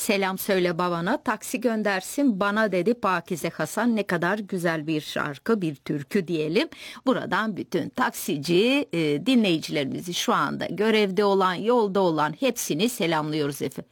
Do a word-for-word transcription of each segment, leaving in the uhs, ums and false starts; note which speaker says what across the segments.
Speaker 1: selam söyle babana, taksi göndersin bana dedi Pakize Hasan. Ne kadar güzel bir şarkı, bir türkü diyelim. Buradan bütün taksici e, dinleyicilerimizi, şu anda görevde olan, yolda olan hepsini selamlıyoruz efendim.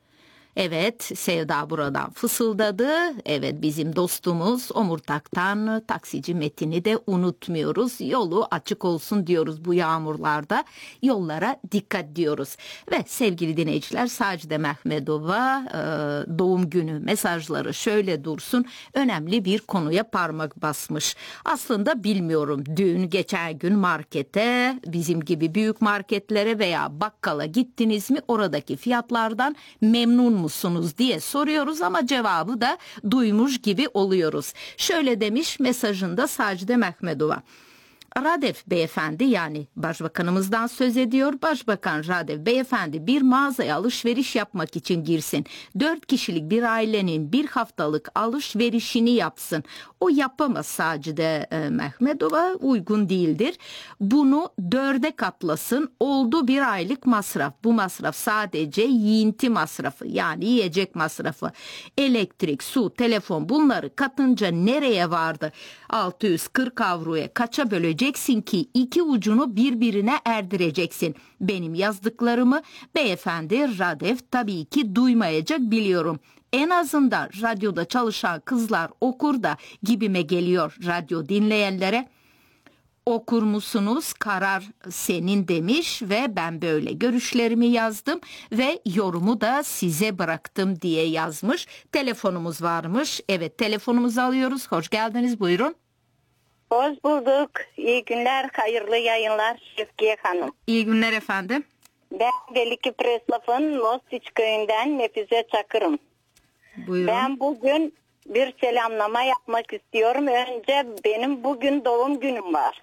Speaker 1: Evet, Sevda buradan fısıldadı. Evet, bizim dostumuz Omurtak'tan taksici Metin'i de unutmuyoruz. Yolu açık olsun diyoruz bu yağmurlarda. Yollara dikkat diyoruz. Ve sevgili dinleyiciler, Sacide Mehmedova e, doğum günü mesajları şöyle dursun. Önemli bir konuya parmak basmış. Aslında bilmiyorum, dün geçen gün markete, bizim gibi büyük marketlere veya bakkala gittiniz mi? Oradaki fiyatlardan memnun musunuz diye soruyoruz ama cevabı da duymuş gibi oluyoruz. Şöyle demiş mesajında Sacide Mehmedova. Radev Beyefendi, yani Başbakanımızdan söz ediyor. Başbakan Radev Beyefendi bir mağazaya alışveriş yapmak için girsin. Dört kişilik bir ailenin bir haftalık alışverişini yapsın. O yapamaz Sacide e, Mehmedova, uygun değildir. Bunu dörde katlasın, oldu bir aylık masraf. Bu masraf sadece yiyinti masrafı, yani yiyecek masrafı. Elektrik, su, telefon, bunları katınca nereye vardı? altı yüz kırk avroya kaça böleceksin ki iki ucunu birbirine erdireceksin? Benim yazdıklarımı beyefendi Radev tabii ki duymayacak, biliyorum. En azından radyoda çalışan kızlar okur da gibime geliyor radyo dinleyenlere. Okur musunuz? Karar senin demiş ve ben böyle görüşlerimi yazdım ve yorumu da size bıraktım diye yazmış. Telefonumuz varmış. Evet, telefonumuzu alıyoruz. Hoş geldiniz, buyurun.
Speaker 2: Hoş bulduk. İyi günler, hayırlı yayınlar Şevkiye Hanım.
Speaker 1: İyi günler efendim.
Speaker 2: Ben Veliki Preslaf'ın Mostiç köyünden Nefize Çakır'ım.
Speaker 1: Buyurun.
Speaker 2: Ben bugün bir selamlama yapmak istiyorum. Önce benim bugün doğum günüm var.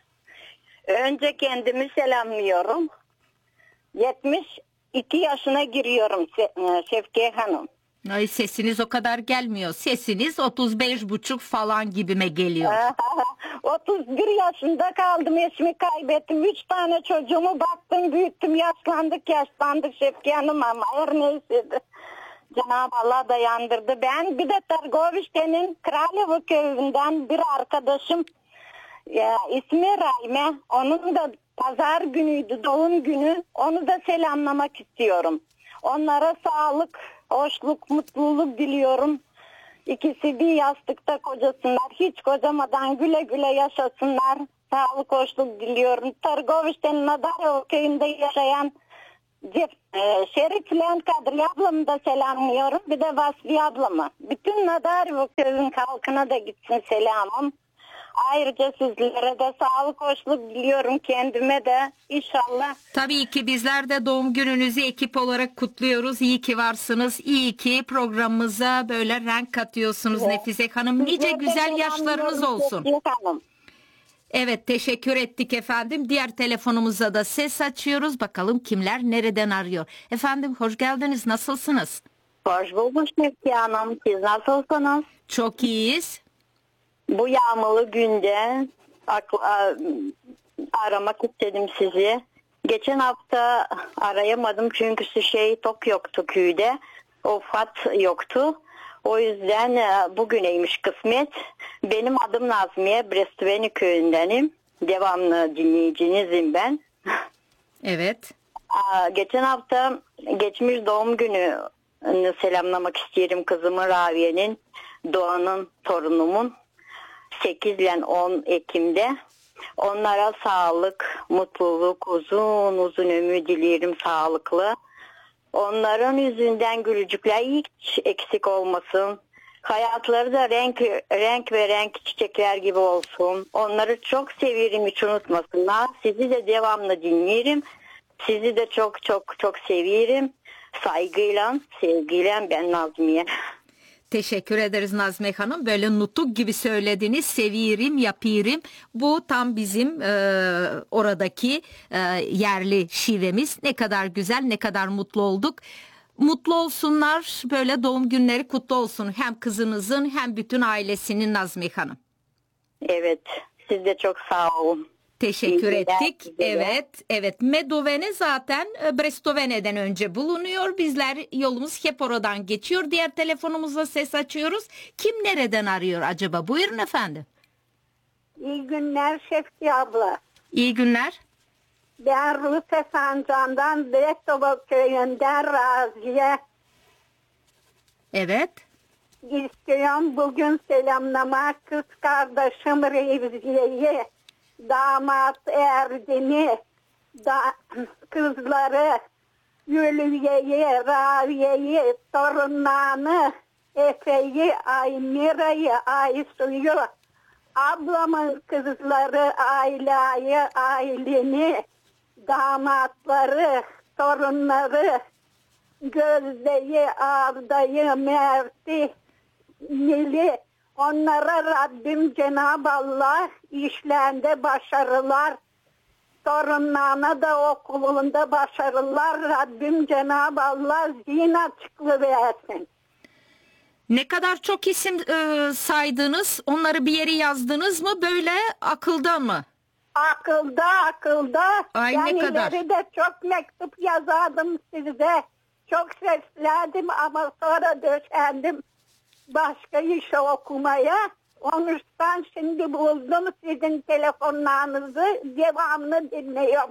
Speaker 2: Önce kendimi selamlıyorum. yetmiş iki yaşına giriyorum Şevkiye Hanım.
Speaker 1: Ay, sesiniz o kadar gelmiyor. Sesiniz otuz beş buçuk falan gibime geliyor.
Speaker 2: otuz bir yaşında kaldım, eşimi kaybettim. Üç tane çocuğumu baktım, büyüttüm, yaşlandık, yaşlandık Şevkiye Hanım, ama her neyseydi. Cenab-ı Allah dayandırdı. Ben bir de Targovişte'nin Kralyevo köyünden bir arkadaşım, ya, ismi Rayme. Onun da pazar günüydü, doğum günü. Onu da selamlamak istiyorum. Onlara sağlık, hoşluk, mutluluk diliyorum. İkisi bir yastıkta kocasınlar. Hiç kocamadan güle güle yaşasınlar. Sağlık, hoşluk diliyorum. Targovişte'nin Nadaryo köyünde yaşayan e, Şerif Lent Kadriye ablamı da selamlıyorum. Bir de Vasfiye ablamı. Bütün Nadaryo köyün halkına da gitsin selamım. Ayrıca sizlere de sağlık, hoşluk diliyorum, kendime de inşallah.
Speaker 1: Tabii ki bizler de doğum gününüzü ekip olarak kutluyoruz. İyi ki varsınız. İyi ki programımıza böyle renk katıyorsunuz, evet. Nefize Hanım. Nice güzel yaşlarınız olsun. Evet, teşekkür ettik efendim. Diğer telefonumuza da ses açıyoruz. Bakalım kimler nereden arıyor. Efendim hoş geldiniz. Nasılsınız?
Speaker 2: Hoş bulduk Şevkiye Hanım. Siz nasılsınız?
Speaker 1: Çok iyiyiz.
Speaker 2: Bu yağmurlu günde aramak istedim sizi. Geçen hafta arayamadım çünkü şey tok yoktu köyde. O fat yoktu. O yüzden bugüneymiş kısmet. Benim adım Nazmiye, Brestveni köyündenim. Devamlı dinleyicinizim ben.
Speaker 1: Evet.
Speaker 2: Geçen hafta geçmiş doğum günü selamlamak isterim kızımın Raviye'nin, Doğan'ın, torunumun. sekiz ile on Ekim'de. Onlara sağlık, mutluluk, uzun uzun ömür dilerim, sağlıklı. Onların yüzünden gülücükler hiç eksik olmasın. Hayatları da renk renk ve renk çiçekler gibi olsun. Onları çok severim, hiç unutmasınlar. Sizi de devamlı dinlerim. Sizi de çok çok çok severim. Saygıyla, sevgiyle, ben Nazmiye.
Speaker 1: Teşekkür ederiz Nazmiye Hanım. Böyle nutuk gibi söylediniz. Seviyorum, yapıyorum. Bu tam bizim e, oradaki e, yerli şivemiz. Ne kadar güzel, ne kadar mutlu olduk. Mutlu olsunlar, böyle doğum günleri kutlu olsun. Hem kızınızın hem bütün ailesinin Nazmiye Hanım.
Speaker 2: Evet, siz de çok sağ olun.
Speaker 1: Teşekkür
Speaker 2: İyi günler
Speaker 1: ettik.
Speaker 2: size de.
Speaker 1: Evet, evet. Medovene zaten e, Brestovene'den önce bulunuyor. Bizler yolumuz hep oradan geçiyor. Diğer telefonumuza ses açıyoruz. Kim nereden arıyor acaba? Buyurun efendim.
Speaker 2: İyi günler Şefki abla.
Speaker 1: İyi günler.
Speaker 2: Ben Ruse Sancan'dan Brestova köyünden Raziye
Speaker 1: Evet.
Speaker 2: istiyorum. Bugün selamlamak kız kardeşim Revziye'yi, damat Erdin'i, da, kızları Gülüye'yi, Raviye'yi, torunlarını Efe'yi, Aymira'yı, Aysu'yu, ablamın kızları Ayla'yı, Aylin'i, damatları, torunları, Gözde'yi, Arda'yı, Mert'i, Nil'i, onlara Rabbim Cenab-ı Allah işlerinde başarılar, torunlarına da okulunda başarılar, Rabbim Cenab-ı Allah zihin açıklığı versin.
Speaker 1: Ne kadar çok isim e, saydınız, onları bir yere yazdınız mı, böyle akılda mı?
Speaker 2: Akılda akılda.
Speaker 1: Ay,
Speaker 2: ben
Speaker 1: ne kadar?
Speaker 2: ileride çok mektup yazardım size. Çok seslendim ama sonra döşendim başka işe okumaya. Onuştan şimdi buldum sizin telefonlarınızı, devamlı dinliyorum.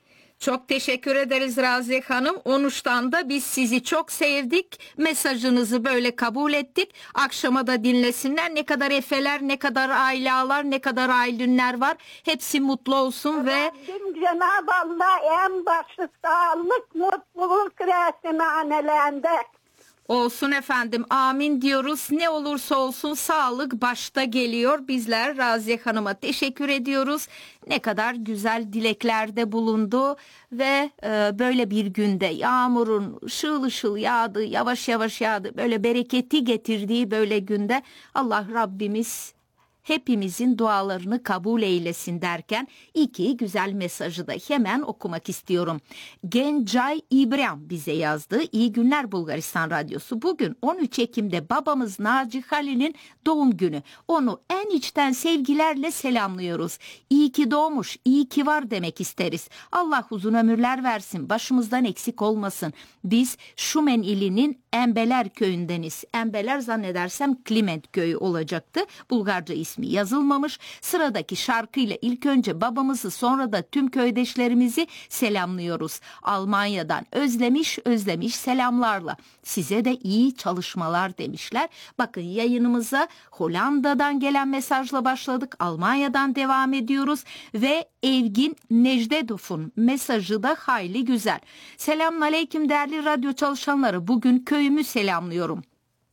Speaker 1: Çok teşekkür ederiz Raziye Hanım. on üçten de biz sizi çok sevdik. Mesajınızı böyle kabul ettik. Akşama da dinlesinler. Ne kadar efeler, ne kadar aileler, ne kadar aylünler var. Hepsi mutlu olsun ve
Speaker 2: Rabbim Cenab-ı Allah en başı sağlık, mutluluk versin hanelerinde.
Speaker 1: olsun efendim. Amin diyoruz. Ne olursa olsun sağlık başta geliyor. Bizler Raziye Hanım'a teşekkür ediyoruz. Ne kadar güzel dileklerde bulundu ve e, böyle bir günde yağmurun ışıl ışıl yağdığı, yavaş yavaş yağdığı, böyle bereketi getirdiği böyle günde Allah Rabbimiz hepimizin dualarını kabul eylesin derken iki güzel mesajı da hemen okumak istiyorum. Gencay İbrahim bize yazdı. İyi günler Bulgaristan Radyosu. Bugün on üç Ekim'de babamız Naci Halil'in doğum günü. Onu en içten sevgilerle selamlıyoruz. İyi ki doğmuş, iyi ki var demek isteriz. Allah uzun ömürler versin, başımızdan eksik olmasın. Biz Şumen ilinin Embeler köyündeniz. Embeler zannedersem Kliment köyü olacaktı. Bulgarca ismi yazılmamış. Sıradaki şarkıyla ilk önce babamızı, sonra da tüm köydeşlerimizi selamlıyoruz. Almanya'dan özlemiş özlemiş selamlarla. Size de iyi çalışmalar demişler. Bakın yayınımıza Hollanda'dan gelen mesajla başladık. Almanya'dan devam ediyoruz ve Evgin Necdedov'un mesajı da hayli güzel. Selamünaleyküm değerli radyo çalışanları. Bugün köyümü selamlıyorum.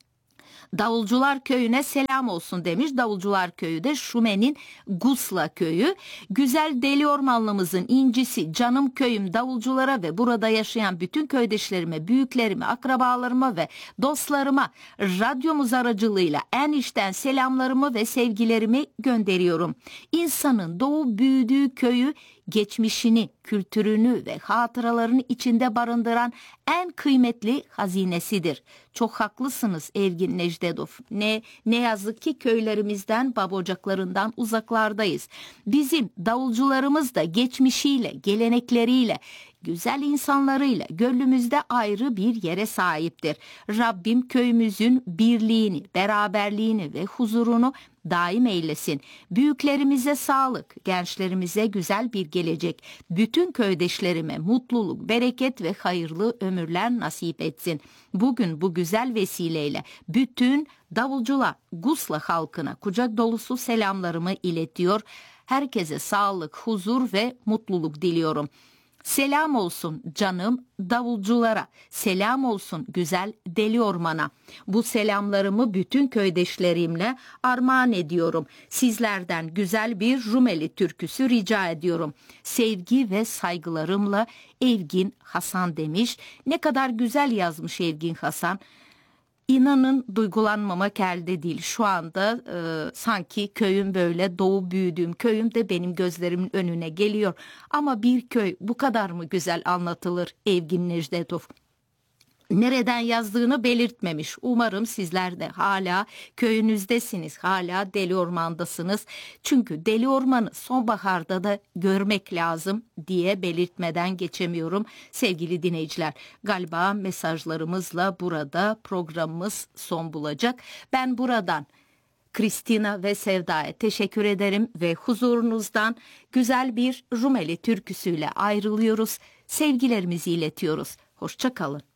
Speaker 1: Davulcular köyüne selam olsun demiş. Davulcular köyü de Şumen'in Gusla köyü. Güzel deli ormanlımızın incisi canım köyüm davulculara ve burada yaşayan bütün köydeşlerime, büyüklerime, akrabalarıma ve dostlarıma radyomuz aracılığıyla en içten selamlarımı ve sevgilerimi gönderiyorum. İnsanın doğup büyüdüğü köyü geçmişini, kültürünü ve hatıralarını içinde barındıran en kıymetli hazinesidir. Çok haklısınız Evgin Necdedov. Ne ne yazık ki köylerimizden, baba ocaklarından uzaklardayız. Bizim davulcularımız da geçmişiyle, gelenekleriyle, güzel insanlarıyla gönlümüzde ayrı bir yere sahiptir. Rabbim köyümüzün birliğini, beraberliğini ve huzurunu daim eylesin. Büyüklerimize sağlık, gençlerimize güzel bir gelecek, bütün köydeşlerime mutluluk, bereket ve hayırlı ömürler nasip etsin. Bugün bu güzel vesileyle bütün davulcular, Gusla halkına kucak dolusu selamlarımı iletiyor. Herkese sağlık, huzur ve mutluluk diliyorum. Selam olsun canım davulculara, selam olsun güzel deli ormana. Bu selamlarımı bütün köydeşlerimle armağan ediyorum. Sizlerden güzel bir Rumeli türküsü rica ediyorum. Sevgi ve saygılarımla Evgin Hasan demiş. Ne kadar güzel yazmış Evgin Hasan. İnanın duygulanmamak elde değil. Şu anda e, sanki köyüm böyle doğup büyüdüğüm köyüm de benim gözlerimin önüne geliyor. Ama bir köy bu kadar mı güzel anlatılır Evgin Necdedov? Nereden yazdığını belirtmemiş. Umarım sizler de hala köyünüzdesiniz, hala Deli Orman'dasınız. Çünkü Deli Orman'ı sonbaharda da görmek lazım diye belirtmeden geçemiyorum sevgili dinleyiciler. Galiba mesajlarımızla burada programımız son bulacak. Ben buradan Kristina ve Sevda'ya teşekkür ederim ve huzurunuzdan güzel bir Rumeli türküsüyle ayrılıyoruz. Sevgilerimizi iletiyoruz. Hoşça kalın.